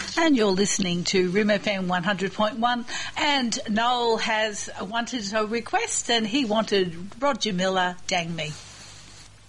And you're listening to Rim FM 100.1, and Noel has wanted a request, and he wanted Roger Miller, Dang Me.